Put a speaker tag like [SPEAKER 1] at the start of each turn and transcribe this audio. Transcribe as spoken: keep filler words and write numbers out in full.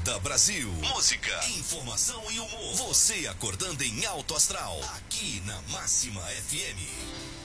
[SPEAKER 1] Acorda Brasil. Música, informação e humor. Você acordando em alto astral. Aqui na Máxima F M.